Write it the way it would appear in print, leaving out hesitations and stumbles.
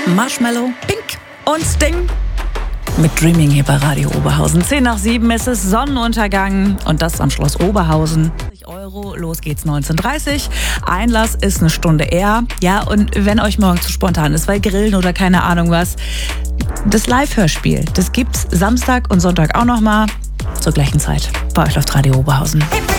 Marshmallow, Pink und Sting mit Dreaming hier bei Radio Oberhausen. 6:10 ist es, Sonnenuntergang und das am Schloss Oberhausen. €, los geht's 19:30. Einlass ist eine Stunde eher. Ja, und wenn euch morgen zu spontan ist, weil Grillen oder keine Ahnung was, das Live-Hörspiel, das gibt's Samstag und Sonntag auch nochmal zur gleichen Zeit. Bei euch läuft Radio Oberhausen.